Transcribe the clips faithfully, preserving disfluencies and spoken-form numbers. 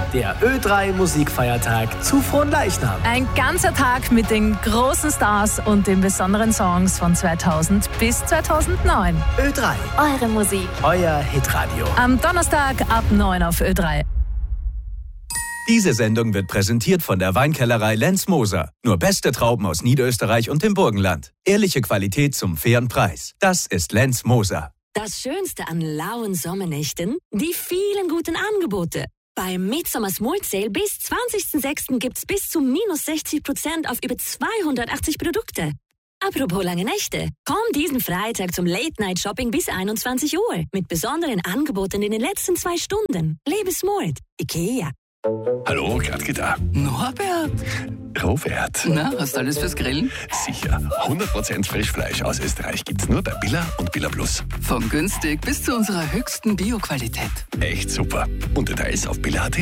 der Ö drei Musikfeiertag zu Fronleichnam. Ein ganzer Tag mit den großen Stars und den besonderen Songs von zweitausend bis zweitausendneun. Ö drei, Eure Musik, euer Hitradio. am Donnerstag ab neun auf Ö drei. Diese Sendung wird präsentiert von der Weinkellerei Lenz Moser. Nur beste Trauben aus Niederösterreich und dem Burgenland. Ehrliche Qualität zum fairen Preis. Das ist Lenz Moser. Das Schönste an lauen Sommernächten? Die vielen guten Angebote. Beim Midsommar Small Sale bis zwanzigsten sechsten gibt's bis zu minus sechzig Prozent auf über zweihundertachtzig Produkte. Apropos lange Nächte. Komm diesen Freitag zum Late-Night-Shopping bis einundzwanzig Uhr. Mit besonderen Angeboten in den letzten zwei Stunden. Lebe smart. IKEA. Hallo, Gradke da. Norbert, Robert. na, hast du alles fürs Grillen? Sicher. hundert Prozent Frischfleisch aus Österreich gibt's nur bei Billa und Billa Plus. Von günstig bis zu unserer höchsten Bio-Qualität. Echt super. Und Details auf billa punkt a t.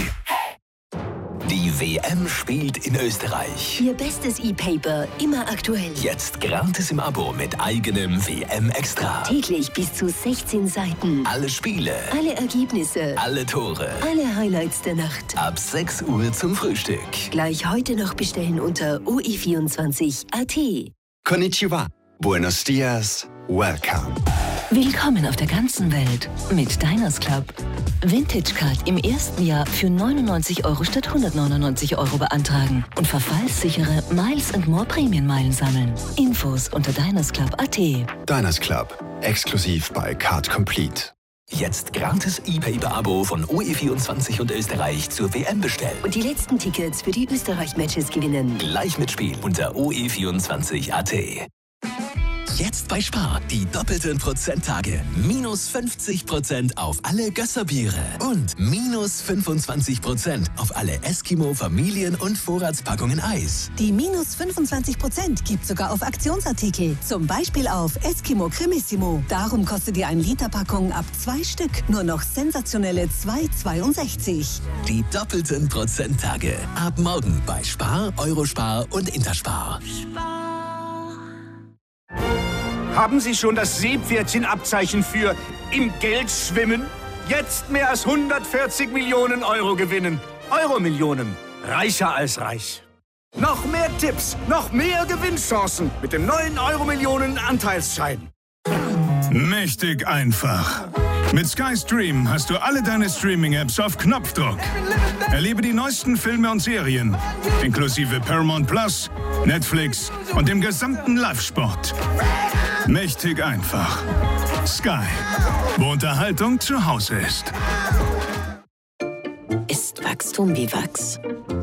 Die W M spielt in Österreich. Ihr bestes E-Paper, immer aktuell. Jetzt gratis im Abo mit eigenem W M-Extra. Täglich bis zu sechzehn Seiten. Alle Spiele, Alle Ergebnisse. alle Tore. Alle Highlights der Nacht. Ab sechs Uhr zum Frühstück. Gleich heute noch bestellen unter o e vierundzwanzig punkt a t. Konnichiwa. Buenos dias. Welcome. Willkommen auf der ganzen Welt mit Diners Club. Vintage Card im ersten Jahr für neunundneunzig Euro statt hundertneunundneunzig Euro beantragen und verfallssichere Miles and More Prämienmeilen sammeln. Infos unter diners club punkt a t. Diners Club. Exklusiv bei Card Complete. Jetzt gratis E-Paper-Abo von O E vierundzwanzig und Österreich zur W M bestellen. Und die letzten Tickets für die Österreich-Matches gewinnen. Gleich mitspielen unter o e vierundzwanzig punkt a t. Jetzt bei Spar. Die doppelten Prozenttage. Minus fünfzig Prozent auf alle Gösserbiere. Und minus fünfundzwanzig Prozent auf alle Eskimo Familien- und Vorratspackungen Eis. Die minus fünfundzwanzig Prozent gibt sogar auf Aktionsartikel. Zum Beispiel auf Eskimo Cremissimo. Darum kostet die ein Liter Packung ab zwei Stück nur noch sensationelle zwei Euro zweiundsechzig. Die doppelten Prozenttage. Ab morgen bei Spar, Eurospar und Interspar. Haben Sie schon das Seepferdchenabzeichen für im Geld schwimmen? Jetzt mehr als hundertvierzig Millionen Euro gewinnen. Euro-Millionen. Reicher als reich. Noch mehr Tipps, noch mehr Gewinnchancen mit dem neuen Euro-Millionen-Anteilsschein. Mächtig einfach. Mit Sky Stream hast du alle deine Streaming-Apps auf Knopfdruck. Erlebe die neuesten Filme und Serien, inklusive Paramount Plus, Netflix und dem gesamten Live-Sport. Mächtig einfach. Sky, wo Unterhaltung zu Hause ist. Ist Wachstum wie Wachs?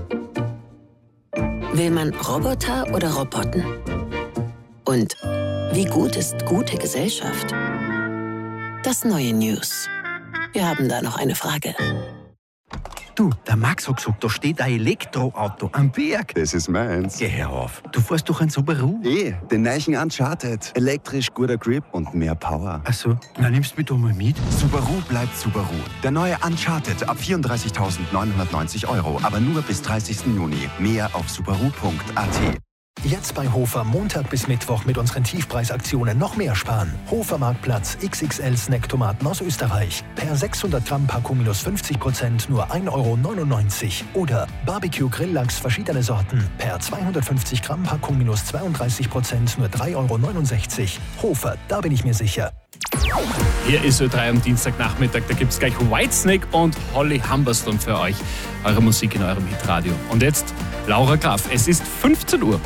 Will man Roboter oder Roboten? Und wie gut ist gute Gesellschaft? Das neue News. Wir haben da noch eine Frage. Du, der Max hat gesagt, da steht ein Elektroauto am Berg. Das ist meins. Geh her auf. Du fährst doch ein Subaru. Eh, den neuen Uncharted. Elektrisch, guter Grip und mehr Power. Ach so, na nimmst du mich doch mal mit. Subaru bleibt Subaru. Der neue Uncharted ab vierunddreißigtausendneunhundertneunzig Euro. Aber nur bis dreißigsten Juni. Mehr auf subaru punkt a t. Jetzt bei Hofer Montag bis Mittwoch mit unseren Tiefpreisaktionen noch mehr sparen. Hofer Marktplatz X X L Snacktomaten aus Österreich. Per sechshundert Gramm Packung minus fünfzig Prozent nur ein Euro neunundneunzig. Oder Barbecue Grilllachs verschiedene Sorten. Per zweihundertfünfzig Gramm Packung minus zweiunddreißig Prozent nur drei Euro neunundsechzig. Hofer, da bin ich mir sicher. Hier ist Ö drei am Dienstagnachmittag, da gibt es gleich Whitesnake und Holly Humberstone für euch. Eure Musik in eurem Hitradio. Und jetzt Laura Graf, es ist fünfzehn Uhr.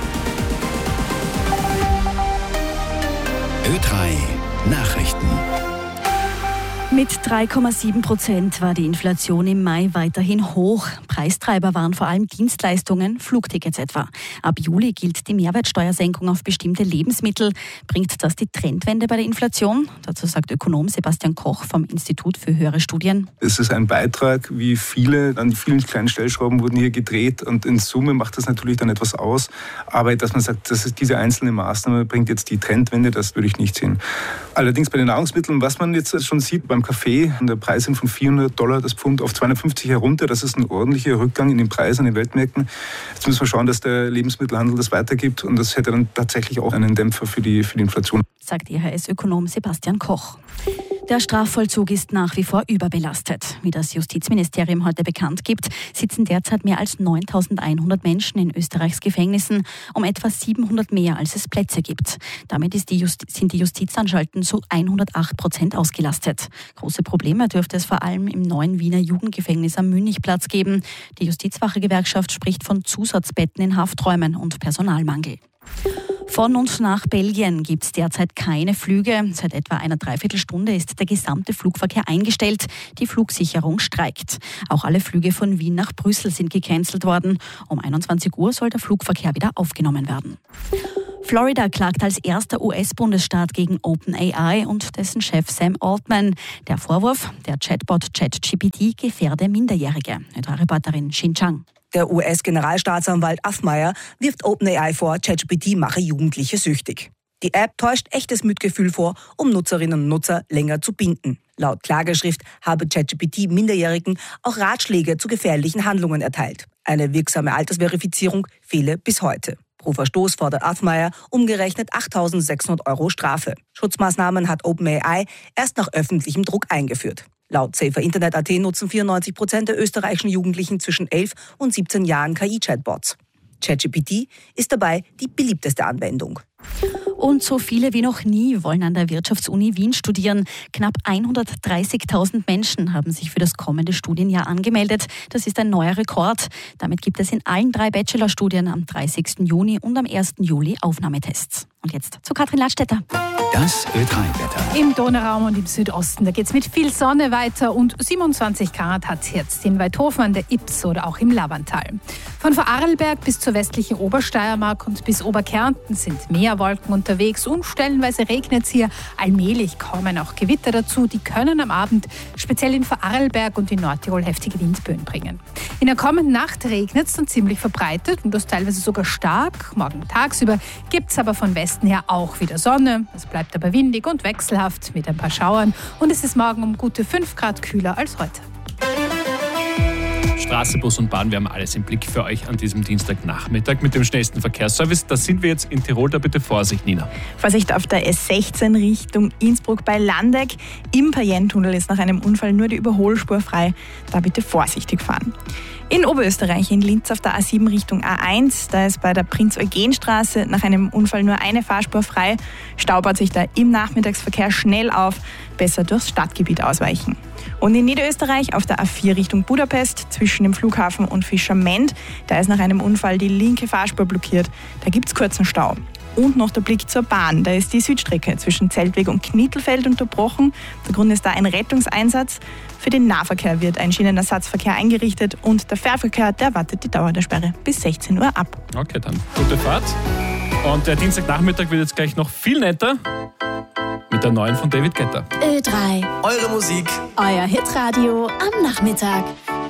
Ö drei Nachrichten. Mit drei Komma sieben Prozent war die Inflation im Mai weiterhin hoch. Preistreiber waren vor allem Dienstleistungen, Flugtickets etwa. Ab Juli gilt die Mehrwertsteuersenkung auf bestimmte Lebensmittel. Bringt das die Trendwende bei der Inflation? Dazu sagt Ökonom Sebastian Koch vom Institut für höhere Studien. Es ist ein Beitrag, wie viele, an vielen kleinen Stellschrauben wurden hier gedreht und in Summe macht das natürlich dann etwas aus. Aber dass man sagt, das ist diese einzelne Maßnahme bringt jetzt die Trendwende, das würde ich nicht sehen. Allerdings bei den Nahrungsmitteln, was man jetzt schon sieht beim Kaffee, der Preis sind von vierhundert Dollar das Pfund auf zweihundertfünfzig herunter. Das ist ein ordentlicher Rückgang in den Preisen an den Weltmärkten. Jetzt müssen wir schauen, dass der Lebensmittelhandel das weitergibt und das hätte dann tatsächlich auch einen Dämpfer für die, für die Inflation. Sagt I H S-Ökonom Sebastian Koch. Der Strafvollzug ist nach wie vor überbelastet. Wie das Justizministerium heute bekannt gibt, sitzen derzeit mehr als neuntausendeinhundert Menschen in Österreichs Gefängnissen, um etwa siebenhundert mehr, als es Plätze gibt. Damit ist die Justi- sind die Justizanstalten zu hundertacht Prozent ausgelastet. Große Probleme dürfte es vor allem im neuen Wiener Jugendgefängnis am Münchplatz geben. Die Justizwache-Gewerkschaft spricht von Zusatzbetten in Hafträumen und Personalmangel. Von und nach Belgien gibt es derzeit keine Flüge. Seit etwa einer Dreiviertelstunde ist der gesamte Flugverkehr eingestellt. Die Flugsicherung streikt. Auch alle Flüge von Wien nach Brüssel sind gecancelt worden. Um einundzwanzig Uhr soll der Flugverkehr wieder aufgenommen werden. Florida klagt als erster U S-Bundesstaat gegen OpenAI und dessen Chef Sam Altman. Der Vorwurf, der Chatbot ChatGPT gefährde Minderjährige. Reporterin Xin Chang. Der U S-Generalstaatsanwalt Affmeyer wirft OpenAI vor, ChatGPT mache Jugendliche süchtig. Die App täuscht echtes Mitgefühl vor, um Nutzerinnen und Nutzer länger zu binden. Laut Klageschrift habe ChatGPT Minderjährigen auch Ratschläge zu gefährlichen Handlungen erteilt. Eine wirksame Altersverifizierung fehle bis heute. Pro Verstoß fordert Affmeyer umgerechnet achttausendsechshundert Euro Strafe. Schutzmaßnahmen hat OpenAI erst nach öffentlichem Druck eingeführt. Laut Safer Internet Punkt A T nutzen vierundneunzig Prozent der österreichischen Jugendlichen zwischen elf und siebzehn Jahren K I-Chatbots. ChatGPT ist dabei die beliebteste Anwendung. Und so viele wie noch nie wollen an der Wirtschaftsuni Wien studieren. Knapp hundertdreißigtausend Menschen haben sich für das kommende Studienjahr angemeldet. Das ist ein neuer Rekord. Damit gibt es in allen drei Bachelorstudien am dreißigsten Juni und am ersten Juli Aufnahmetests. Und jetzt zu Katrin Ladstätter. Das Ö drei Wetter. Im Donauraum und im Südosten, da geht es mit viel Sonne weiter und siebenundzwanzig Grad hat es jetzt in Weidhofen an der Ips oder auch im Lavantal. Von Vorarlberg bis zur westlichen Obersteiermark und bis Oberkärnten sind mehr Wolken unterwegs und stellenweise regnet es hier. Allmählich kommen auch Gewitter dazu, die können am Abend speziell in Vorarlberg und in Nordtirol heftige Windböen bringen. In der kommenden Nacht regnet es dann ziemlich verbreitet und das teilweise sogar stark. Morgen tagsüber gibt es aber von Westen her auch wieder Sonne. Es bleibt aber windig und wechselhaft mit ein paar Schauern und es ist morgen um gute fünf Grad kühler als heute. Straße, Bus und Bahn, wir haben alles im Blick für euch an diesem Dienstagnachmittag mit dem schnellsten Verkehrsservice. Da sind wir jetzt in Tirol, da bitte Vorsicht, Nina. Vorsicht auf der S sechzehn Richtung Innsbruck bei Landeck. Im Payenne-Tunnel ist nach einem Unfall nur die Überholspur frei. Da bitte vorsichtig fahren. In Oberösterreich, in Linz auf der A sieben Richtung A eins, da ist bei der Prinz-Eugen-Straße nach einem Unfall nur eine Fahrspur frei. Stau baut sich da im Nachmittagsverkehr schnell auf, besser durchs Stadtgebiet ausweichen. Und in Niederösterreich auf der A vier Richtung Budapest zwischen dem Flughafen und Fischerment, da ist nach einem Unfall die linke Fahrspur blockiert. Da gibt es kurzen Stau. Und noch der Blick zur Bahn. Da ist die Südstrecke zwischen Zeltweg und Knittelfeld unterbrochen. Der Grund ist da ein Rettungseinsatz. Für den Nahverkehr wird ein Schienenersatzverkehr eingerichtet und der Fährverkehr, der wartet die Dauer der Sperre bis sechzehn Uhr ab. Okay, dann gute Fahrt. Und der Dienstagnachmittag wird jetzt gleich noch viel netter mit der neuen von David Guetta. Ö drei. Eure Musik. Euer Hitradio am Nachmittag.